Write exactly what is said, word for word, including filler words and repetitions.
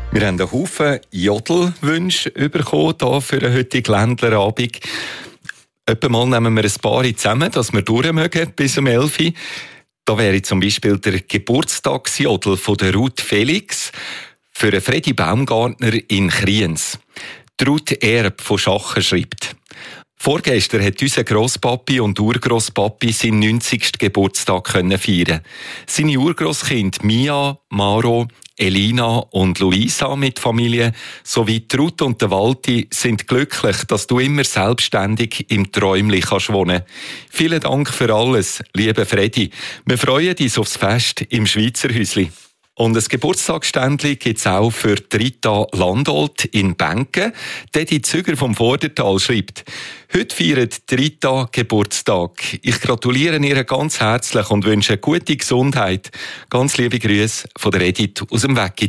Wir haben einen Haufen Jodelwünsche bekommen hier für den heutigen Ländlerabend. Etwa mal nehmen wir ein paar zusammen, dass wir durch mögen bis um elf Uhr. Da wäre zum Beispiel der Geburtstagsjodel von der Ruth Felix für Freddy Baumgartner in Kriens. Die Ruth Erb von Schachen schreibt: Vorgestern hat unser Grosspapi und Urgrosspapi seinen neunzigsten Geburtstag feiern. Seine Urgrosskinder Mia, Maro, Elina und Luisa mit Familie sowie die Ruth und der Walti sind glücklich, dass du immer selbstständig im Träumli kannst wohnen. Vielen Dank für alles, lieber Freddy. Wir freuen uns aufs Fest im Schweizer Häusli. Und ein Geburtstagsständchen gibt es auch für Rita Landolt in Benken. Die Züger vom Vordertal schreibt: Heute feiert Rita Geburtstag. Ich gratuliere ihr ganz herzlich und wünsche gute Gesundheit. Ganz liebe Grüße von der Edith aus dem Weggi.